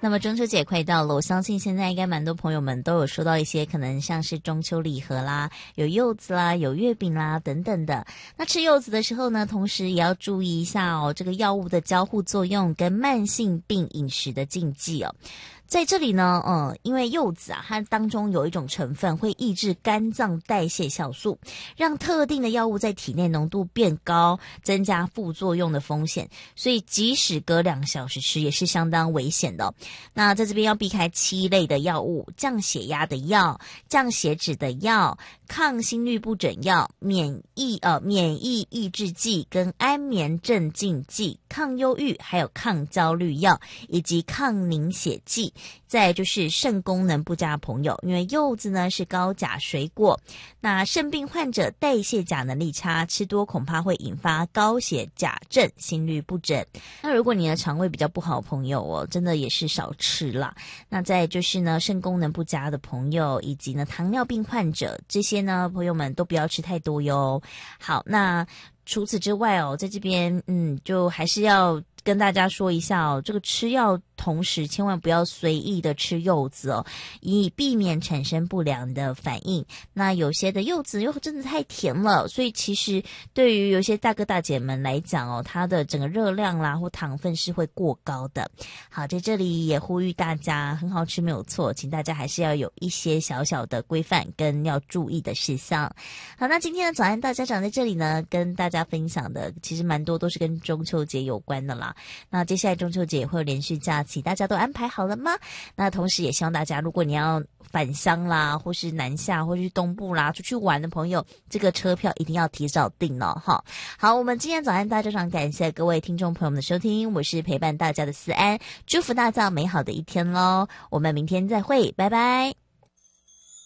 那么中秋节快到了，我相信现在应该蛮多朋友们都有收到一些可能像是中秋礼盒啦，有柚子啦，有月饼啦等等的。那吃柚子的时候呢，同时也要注意一下哦，这个药物的交互作用跟慢性病饮食的禁忌哦。在这里呢，因为柚子啊，它当中有一种成分会抑制肝脏代谢酵素，让特定的药物在体内浓度变高，增加副作用的风险，所以即使隔2小时吃也是相当危险的哦。那在这边要避开7类的药物：降血压的药、降血脂的药、抗心律不整药、免疫抑制剂跟安眠镇静剂、抗忧郁还有抗焦虑药以及抗凝血剂。再来就是肾功能不佳的朋友，因为柚子呢是高钾水果，那肾病患者代谢钾能力差，吃多恐怕会引发高血钾症、心律不整。那如果你的肠胃比较不好的朋友哦，真的也是少吃啦。那再来就是呢，肾功能不佳的朋友以及呢糖尿病患者，这些呢朋友们都不要吃太多哟。好，那除此之外哦，在这边就还是要跟大家说一下哦，这个吃药同时千万不要随意的吃柚子哦，以避免产生不良的反应。那有些的柚子又真的太甜了，所以其实对于有些大哥大姐们来讲哦，它的整个热量啦或糖分是会过高的。好，在这里也呼吁大家，很好吃没有错，请大家还是要有一些小小的规范跟要注意的事项。好，那今天的早安大家长在这里呢，跟大家分享的其实蛮多都是跟中秋节有关的啦。那接下来中秋节也会有连续假期，大家都安排好了吗？那同时也希望大家，如果你要返乡啦，或是南下，或是东部啦，出去玩的朋友，这个车票一定要提早订哦。好，我们今天早安大家长感谢各位听众朋友们的收听，我是陪伴大家的思安，祝福大家美好的一天咯，我们明天再会，拜拜。